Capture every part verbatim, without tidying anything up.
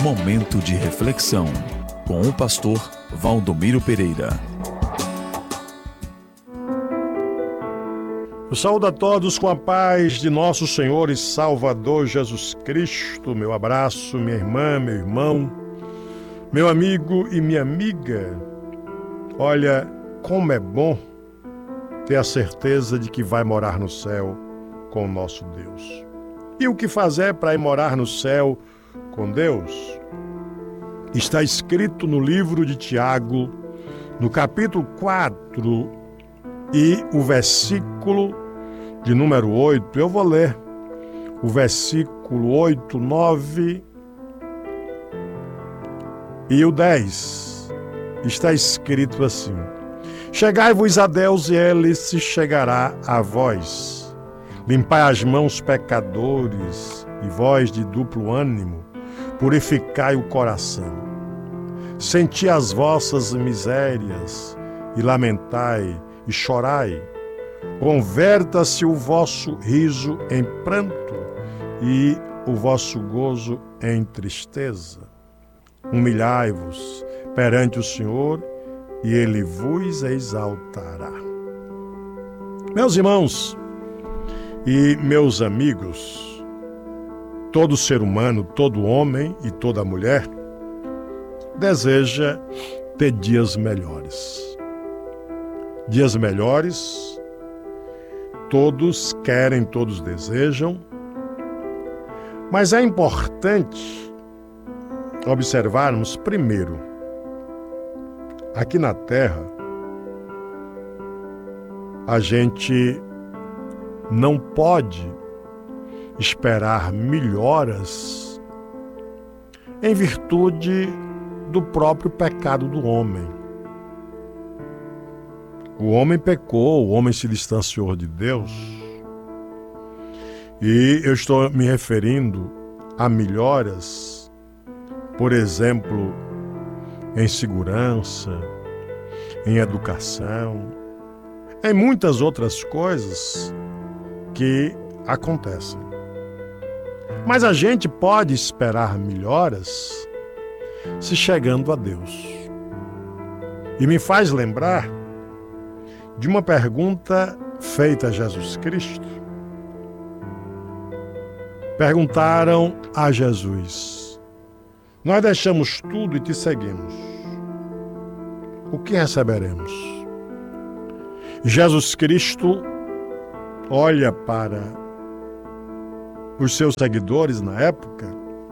Momento de reflexão com o pastor Valdomiro Pereira. Eu saúdo a todos com a paz de nosso Senhor e Salvador Jesus Cristo. Meu abraço, minha irmã, meu irmão, meu amigo e minha amiga. Olha, como é bom ter a certeza de que vai morar no céu com o nosso Deus. E o que fazer para ir morar no céu com Deus? Está escrito no livro de Tiago, no capítulo quatro e o versículo de número oito. Eu vou ler o versículo oito, nove e o dez. Está escrito assim: Chegai-vos a Deus e Ele se chegará a vós. Limpai as mãos, pecadores, e vós de duplo ânimo, purificai o coração. Senti as vossas misérias, e lamentai, e chorai. Converta-se o vosso riso em pranto, e o vosso gozo em tristeza. Humilhai-vos perante o Senhor, e Ele vos exaltará. Meus irmãos e meus amigos, todo ser humano, todo homem e toda mulher deseja ter dias melhores. Dias melhores, todos querem, todos desejam, mas é importante observarmos primeiro, aqui na Terra, a gente não pode esperar melhoras em virtude do próprio pecado do homem. O homem pecou, o homem se distanciou de Deus. E eu estou me referindo a melhoras, por exemplo, em segurança, em educação, em muitas outras coisas que acontecem. Mas a gente pode esperar melhoras se chegando a Deus. E me faz lembrar de uma pergunta feita a Jesus Cristo. Perguntaram a Jesus: nós deixamos tudo e te seguimos. O que receberemos? Jesus Cristo olha para os seus seguidores na época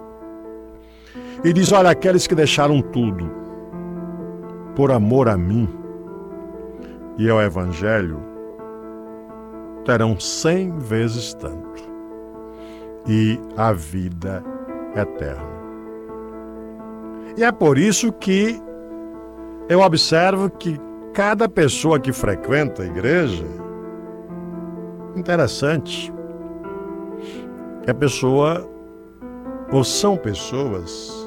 e diz: olha, aqueles que deixaram tudo por amor a mim e ao Evangelho terão cem vezes tanto e a vida eterna. E é por isso que eu observo que cada pessoa que frequenta a igreja, interessante, que a pessoa, ou são pessoas,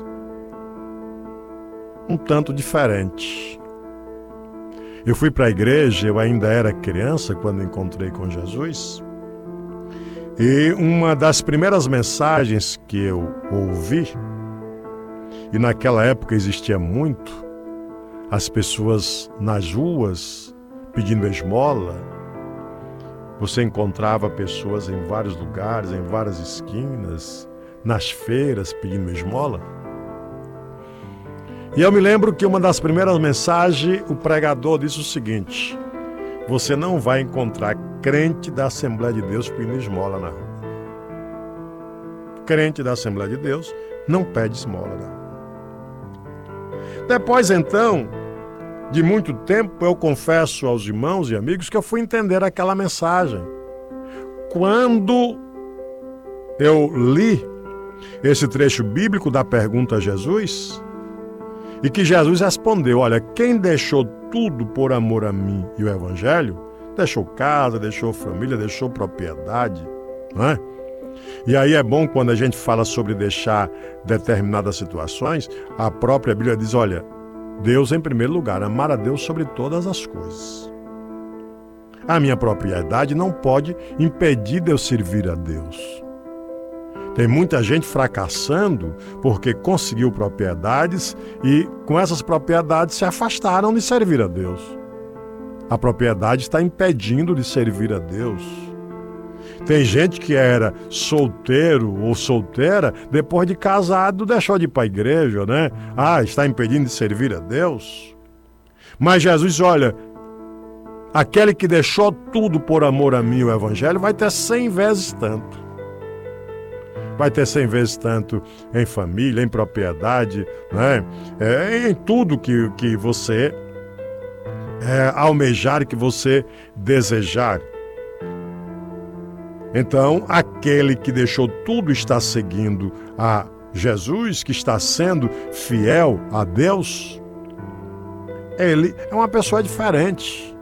um tanto diferentes. Eu fui para a igreja, eu ainda era criança quando encontrei com Jesus, e uma das primeiras mensagens que eu ouvi, e naquela época existia muito, as pessoas nas ruas pedindo esmola. Você encontrava pessoas em vários lugares, em várias esquinas, nas feiras pedindo esmola. E eu me lembro que uma das primeiras mensagens, o pregador disse o seguinte: você não vai encontrar crente da Assembleia de Deus pedindo esmola na rua. Crente da Assembleia de Deus não pede esmola na rua. Depois, então, de muito tempo, eu confesso aos irmãos e amigos que eu fui entender aquela mensagem. Quando eu li esse trecho bíblico da pergunta a Jesus, e que Jesus respondeu: olha, quem deixou tudo por amor a mim e o Evangelho, deixou casa, deixou família, deixou propriedade, não é? E aí é bom quando a gente fala sobre deixar determinadas situações, a própria Bíblia diz: olha, Deus em primeiro lugar, amar a Deus sobre todas as coisas. A minha propriedade não pode impedir de eu servir a Deus. Tem muita gente fracassando porque conseguiu propriedades e com essas propriedades se afastaram de servir a Deus. A propriedade está impedindo de servir a Deus. Tem gente que era solteiro ou solteira, depois de casado deixou de ir para a igreja, né? Ah, está impedindo de servir a Deus. Mas Jesus, olha, aquele que deixou tudo por amor a mim, o Evangelho, vai ter cem vezes tanto. Vai ter cem vezes tanto em família, em propriedade, né? É, em tudo que, que você é, almejar, que você desejar. Então, aquele que deixou tudo está seguindo a Jesus, que está sendo fiel a Deus, ele é uma pessoa diferente.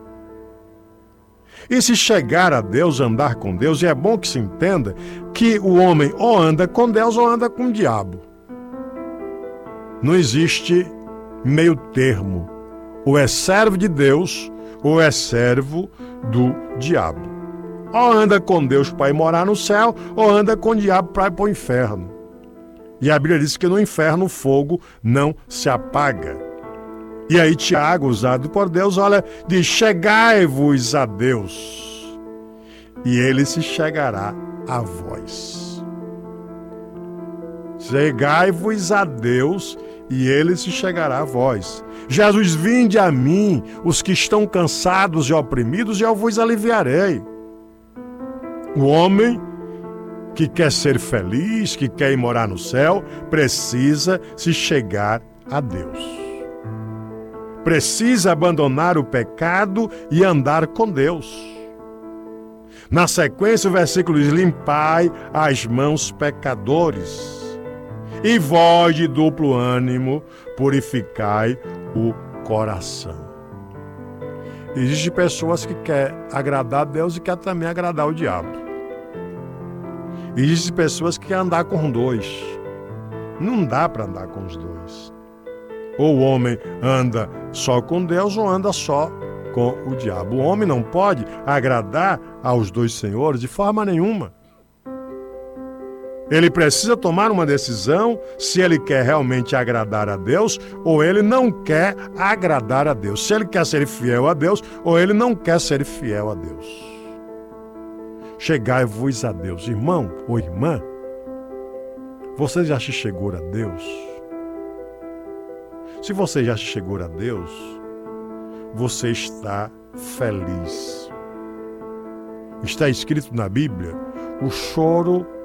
E se chegar a Deus, andar com Deus, e é bom que se entenda que o homem ou anda com Deus ou anda com o diabo. Não existe meio termo. Ou é servo de Deus ou é servo do diabo. Ou anda com Deus para ir morar no céu, ou anda com o diabo para ir para o inferno. E a Bíblia diz que no inferno o fogo não se apaga. E aí Tiago, usado por Deus, olha, diz, chegai-vos a Deus, e ele se chegará a vós. Chegai-vos a Deus, e ele se chegará a vós. Jesus, vinde a mim, os que estão cansados e oprimidos, e eu vos aliviarei. O homem que quer ser feliz, que quer ir morar no céu, precisa se chegar a Deus. Precisa abandonar o pecado e andar com Deus. Na sequência, o versículo diz, limpai as mãos, pecadores, e vós de duplo ânimo, purificai o coração. Existem pessoas que querem agradar a Deus e querem também agradar o diabo. Existem pessoas que querem andar com dois. Não dá para andar com os dois. Ou o homem anda só com Deus ou anda só com o diabo. O homem não pode agradar aos dois senhores de forma nenhuma. Ele precisa tomar uma decisão se ele quer realmente agradar a Deus ou ele não quer agradar a Deus. Se ele quer ser fiel a Deus ou ele não quer ser fiel a Deus. Chegai-vos a Deus. Irmão ou irmã, você já se chegou a Deus? Se você já se chegou a Deus, você está feliz. Está escrito na Bíblia, o choro